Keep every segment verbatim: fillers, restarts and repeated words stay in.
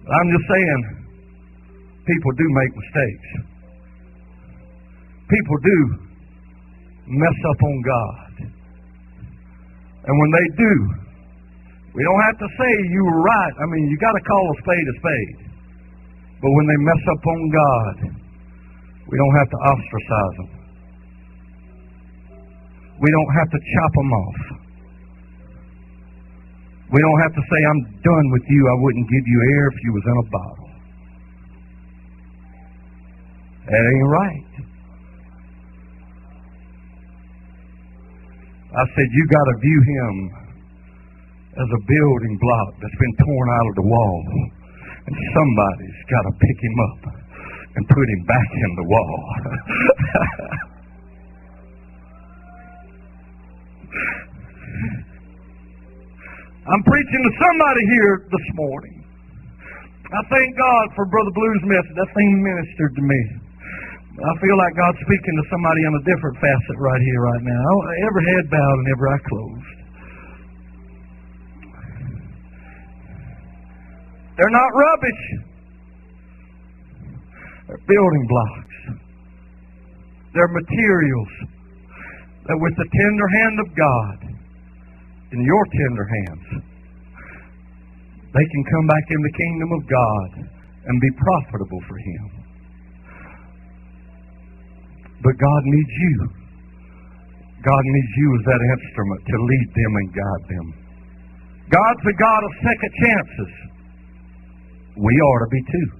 I'm just saying, people do make mistakes. People do mess up on God. And when they do, we don't have to say you were right. I mean, you got to call a spade a spade. But when they mess up on God, we don't have to ostracize them. We don't have to chop them off. We don't have to say, I'm done with you. I wouldn't give you air if you was in a bottle. That ain't right. I said, you got to view him as a building block that's been torn out of the wall. And somebody's got to pick him up and put him back in the wall. I'm preaching to somebody here this morning. I thank God for Brother Blue's message. That thing ministered to me. I feel like God's speaking to somebody on a different facet right here, right now. Every head bowed and every eye closed. They're not rubbish. They're building blocks. They're materials that with the tender hand of God, in your tender hands, they can come back in the kingdom of God and be profitable for Him. But God needs you. God needs you as that instrument to lead them and guide them. God's a God of second chances. We ought to be too.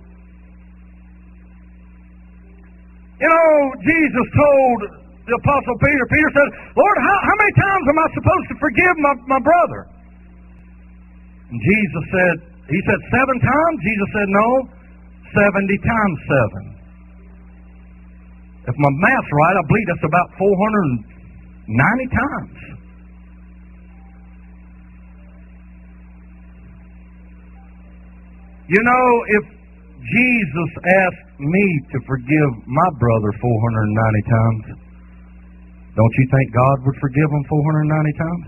You know, Jesus told the Apostle Peter, Peter said, Lord, how, how many times am I supposed to forgive my, my brother? And Jesus said, he said seven times? Jesus said, no, seventy times seven. If my math's right, I believe that's about four hundred ninety times. You know, if Jesus asked me to forgive my brother four hundred ninety times, don't you think God would forgive him four hundred ninety times?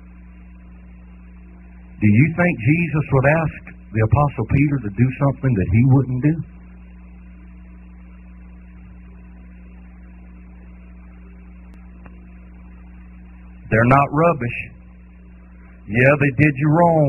Do you think Jesus would ask the Apostle Peter to do something that he wouldn't do? They're not rubbish. Yeah, they did you wrong.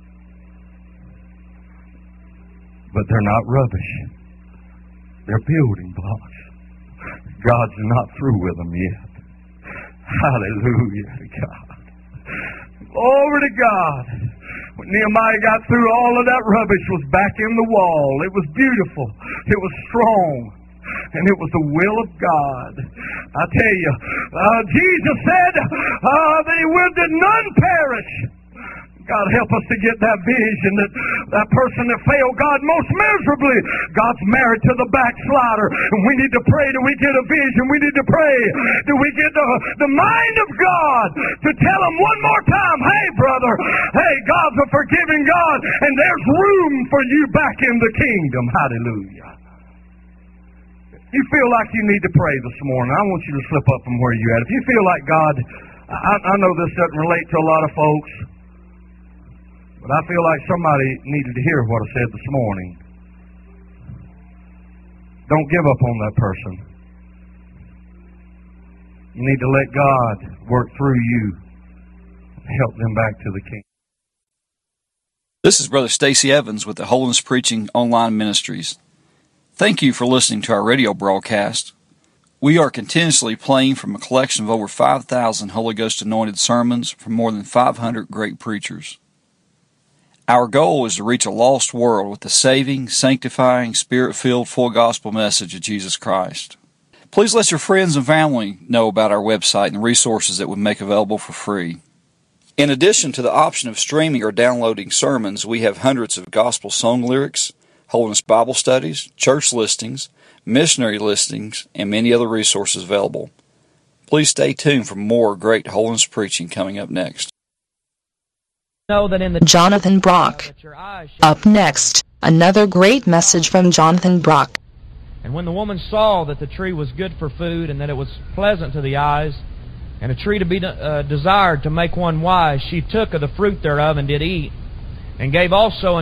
But they're not rubbish. They're building blocks. God's not through with them yet. Hallelujah to God. Glory to God. When Nehemiah got through, all of that rubbish was back in the wall. It was beautiful. It was strong. And it was the will of God. I tell you, uh, Jesus said, uh, they will that none perish. God help us to get that vision that that person that failed God most miserably, God's married to the backslider. And we need to pray that we get a vision. We need to pray that we get the, the mind of God to tell him one more time, hey brother, hey, God's a forgiving God and there's room for you back in the kingdom. Hallelujah. You feel like you need to pray this morning, I want you to slip up from where you're at. If you feel like God, I, I know this doesn't relate to a lot of folks, but I feel like somebody needed to hear what I said this morning. Don't give up on that person. You need to let God work through you and help them back to the kingdom. This is Brother Stacy Evans with the Holiness Preaching Online Ministries. Thank you for listening to our radio broadcast. We are continuously playing from a collection of over five thousand Holy Ghost anointed sermons from more than five hundred great preachers. Our goal is to reach a lost world with the saving, sanctifying, Spirit-filled, full gospel message of Jesus Christ. Please let your friends and family know about our website and the resources that we make available for free. In addition to the option of streaming or downloading sermons, we have hundreds of gospel song lyrics, Holiness Bible studies, church listings, missionary listings, and many other resources available. Please stay tuned for more great holiness preaching coming up next. Know that in the Jonathan Brock. Up next, another great message from Jonathan Brock. And when the woman saw that the tree was good for food and that it was pleasant to the eyes, and a tree to be uh, desired to make one wise, she took of the fruit thereof and did eat, and gave also